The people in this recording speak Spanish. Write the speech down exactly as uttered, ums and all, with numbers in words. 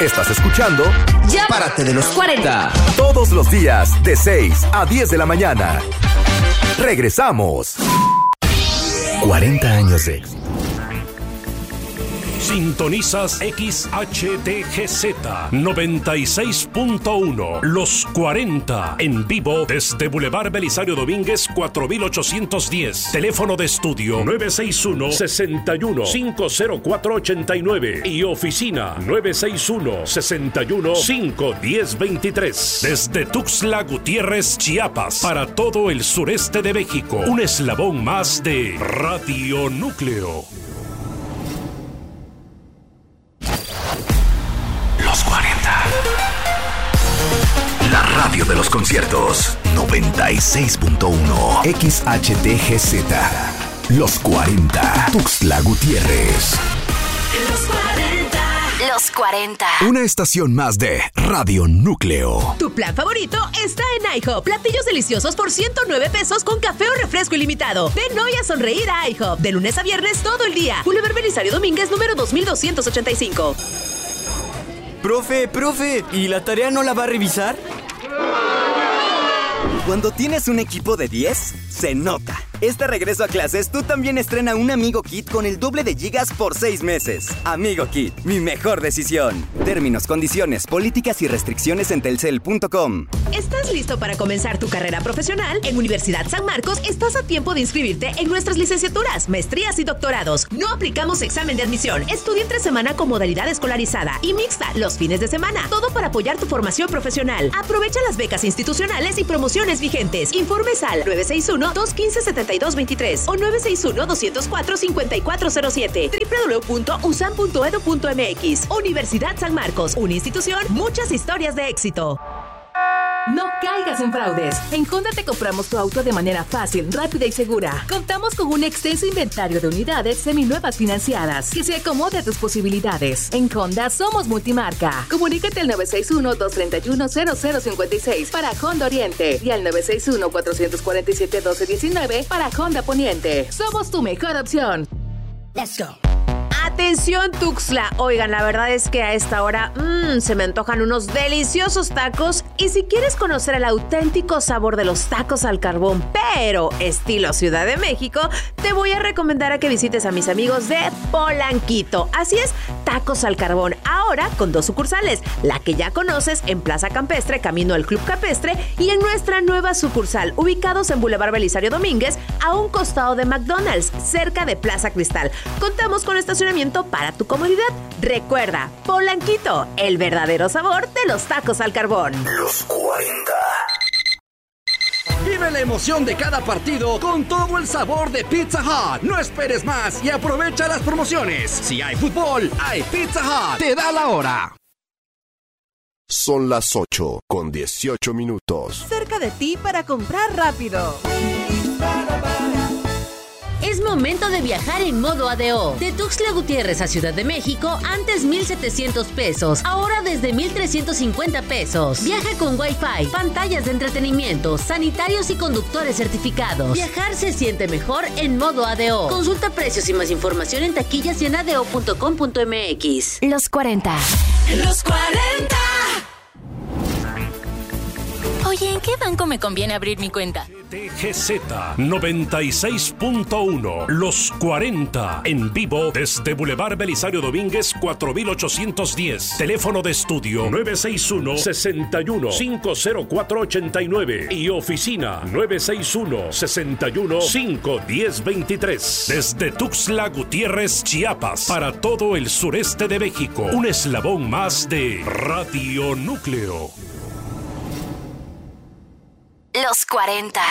Estás escuchando Ya Párate de los cuarenta. Todos los días de seis a diez de la mañana. Regresamos. cuarenta años de éxito. Sintonizas X H D G Z noventa y seis punto uno, Los cuarenta, en vivo desde Boulevard Belisario Domínguez cuatro mil ochocientos diez. Teléfono de estudio nueve seis uno, seis uno, cinco cero cuatro ocho nueve y oficina nueve seis uno, seis uno, cinco uno cero dos tres. Desde Tuxtla Gutiérrez, Chiapas, para todo el sureste de México, un eslabón más de Radio Núcleo. Los cuarenta. La radio de los conciertos. noventa y seis punto uno. X H D G Z. Los cuarenta. Tuxtla Gutiérrez. Los cuarenta. Los cuarenta. Una estación más de Radio Núcleo. Tu plan favorito está en IHOP. Platillos deliciosos por ciento nueve pesos con café o refresco ilimitado. Ven hoy a sonreír a IHOP. De lunes a viernes todo el día. Boulevard Belisario Domínguez, número dos mil doscientos ochenta y cinco. Profe, profe, ¿y la tarea no la va a revisar? Cuando tienes un equipo de diez, se nota. Este regreso a clases, tú también estrena un Amigo Kit con el doble de gigas por seis meses. Amigo Kit, mi mejor decisión. Términos, condiciones, políticas y restricciones en telcel punto com. ¿Estás listo para comenzar tu carrera profesional? En Universidad San Marcos estás a tiempo de inscribirte en nuestras licenciaturas, maestrías y doctorados. No aplicamos examen de admisión. Estudia entre semana con modalidad escolarizada y mixta los fines de semana. Todo para apoyar tu formación profesional. Aprovecha las becas institucionales y promociones vigentes. Informes al nueve seis uno, dos uno cinco, siete dos dos tres o nueve seis uno, dos cero cuatro, cinco cuatro cero siete. doble u doble u doble u punto u s a m punto e d u punto m x. Universidad San Marcos, una institución, muchas historias de éxito. No caigas en fraudes. En Honda te compramos tu auto de manera fácil, rápida y segura. Contamos con un extenso inventario de unidades seminuevas financiadas que se acomode a tus posibilidades. En Honda somos multimarca. Comunícate al nueve seis uno, dos tres uno, cero cero cinco seis para Honda Oriente y al nueve seis uno, cuatro cuatro siete, uno dos uno nueve para Honda Poniente. Somos tu mejor opción. Let's go. Atención Tuxtla, oigan, la verdad es que a esta hora mmm, se me antojan unos deliciosos tacos y si quieres conocer el auténtico sabor de los tacos al carbón, pero estilo Ciudad de México, te voy a recomendar a que visites a mis amigos de Polanquito. Así es, tacos al carbón, ahora con dos sucursales, la que ya conoces en Plaza Campestre, camino al Club Campestre, y en nuestra nueva sucursal, ubicados en Boulevard Belisario Domínguez, a un costado de McDonald's, cerca de Plaza Cristal. Contamos con estacionamiento para tu comodidad. Recuerda, Polanquito, el verdadero sabor de los tacos al carbón. Los cuarenta. Vive la emoción de cada partido con todo el sabor de Pizza Hut. No esperes más y aprovecha las promociones. Si hay fútbol, hay Pizza Hut. Te da la hora. Son las ocho con dieciocho minutos. Cerca de ti para comprar rápido. Es momento de viajar en modo A D O. De Tuxtla Gutiérrez a Ciudad de México, antes mil setecientos pesos, ahora desde mil trescientos cincuenta pesos. Viaja con Wi-Fi, pantallas de entretenimiento, sanitarios y conductores certificados. Viajar se siente mejor en modo A D O. Consulta precios y más información en taquillas y en a d o punto com punto m x. Los cuarenta. Los cuarenta. Oye, ¿en qué banco me conviene abrir mi cuenta? T G Z noventa y seis punto uno, Los cuarenta, en vivo desde Boulevard Belisario Domínguez cuatro mil ochocientos diez. Teléfono de estudio nueve seis uno, seis uno, cinco cero cuatro ocho nueve y oficina nueve seis uno, seis uno, cinco uno cero dos tres. Desde Tuxtla Gutiérrez, Chiapas, para todo el sureste de México, un eslabón más de Radio Núcleo. Los cuarenta.